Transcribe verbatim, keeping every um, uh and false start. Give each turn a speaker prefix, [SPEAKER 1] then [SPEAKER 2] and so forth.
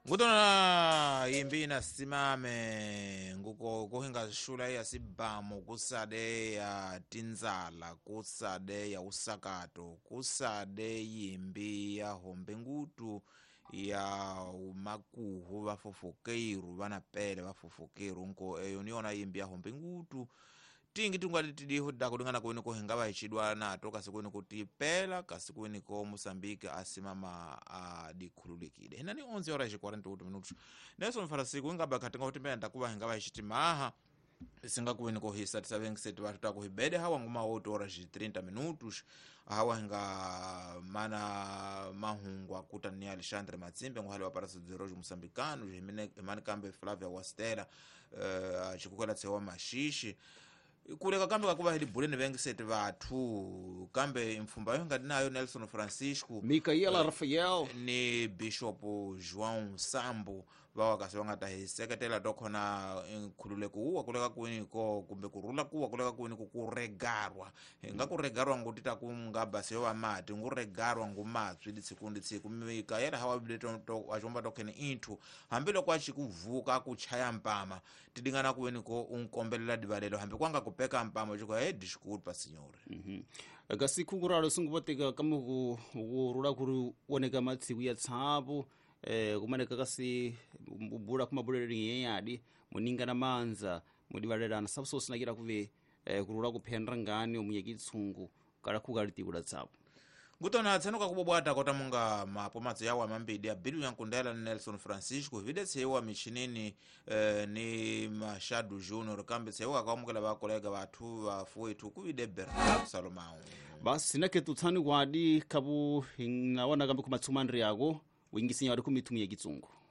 [SPEAKER 1] Ngutona yimbi na simame nguko kuhinga shula ya sibamo kusade ya tinzala kusade ya usakato kusade yimbi ya hombe ngutu ya umakuhu bafufukiru banapele bafufukiru nko eyo niona yimbi ya hombe ngutu tingi tungwali tidiho dakulingana kuwini kuhinga baichidwa na toka sikuwini kutipela kasikuwini ko Mozambique asimama uh, dikhululikide hina ni onze horas e quarenta e oito minutos Nelson Francisco ngaba katinga utimbea ndakuba hinga baichitimaha singa kuwini ko hisa tisavengise watu kuhibede hawa nguma oito horas e trinta minutos hawa hinga mana mahungwa kutani Alexandre Matsimbe nguhali wa Parasa de Rojo Moçambicano jimine Emani Kambe Flávia Wastera uh, chikukwela tsewa mashishi kuleka kambe kakuba hili buleni vengisete vatu kambe mfumba yonga dinayo Nelson Francisco
[SPEAKER 2] Micaela uh, Rafael
[SPEAKER 1] ni Bishop João Sambo bawa kasonga tahi sekretela dokona kulule kuwa kuleka kuini ko kumbe kurula kuwa kuleka kuini kukuregarwa nga kuregarwa ngutita kumngaba sewa amati nguregarwa ngumatswi ditsikundi tsiku Micaela hawa bileto to wajomba dokene into hambilo kwa chikuvuka kuchaya mpama tidingana kuini ko unkombelela dibalelo hambe kwanga kupeka mpama chiko eh disculpa signore
[SPEAKER 2] mhm gasi kunguralo sunguboteka kamu kurula kuri woneka matsiku ya tsabo eh kumaneka kasi bura kumabuleli yeyadi muningana manza mudibalelana sabsosi nakira kuve eh kurula kuphendra ngani omuyekitsungu kala kugalitiula tsabo
[SPEAKER 1] ngutona tsanuka kubobwata kota munga mapomatso yawo amambidi ya Bilu Yankundela Nelson Francisco vide tsewa michinini eh, ni Mashadu Junior kambe tsewa akamukela bakolega bathu bafuetu kuvide Bernardo Salomão
[SPEAKER 2] basi naketu tsani kwadi kabu naona kambe kumatsumandri yako wingisinya wadi kumitumye kitsungu